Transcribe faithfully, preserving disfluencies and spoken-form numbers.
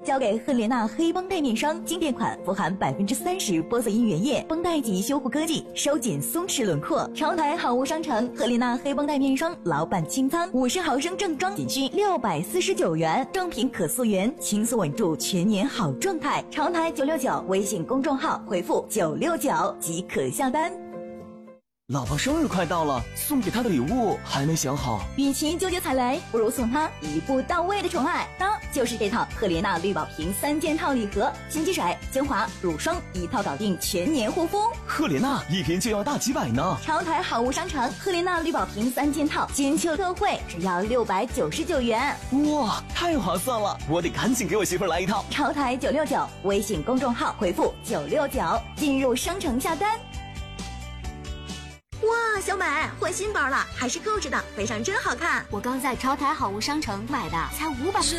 交给赫莲娜黑绷带面霜，经典款富含百分之三十玻色因原液绷带级修护科技，收紧松弛轮廓。潮台好物商城赫莲娜黑绷带面霜老板清仓，五十毫升正装仅需六百四十九元，正品可溯源，轻松稳住全年好状态。潮台九六九微信公众号回复九六九即可下单。 老婆生日快到了，送给她的礼物还没想好。 与其纠结踩雷，不如送她一步到位的宠爱。那就是这套赫莲娜绿宝瓶三件套礼盒，洗肌水、精华、乳霜一套搞定全年护肤。 赫莲娜一瓶就要大几百呢。 潮台好物商城赫莲娜绿宝瓶三件套金秋特惠，只要六百九十九元。 哇，太划算了！我得赶紧给我媳妇来一套。 潮台九六九微信公众号回复九六九进入商城下单。 哇，小美换新包了，还是 Coach 的，背上真好看。 我刚在潮台好物商城买的，才五百。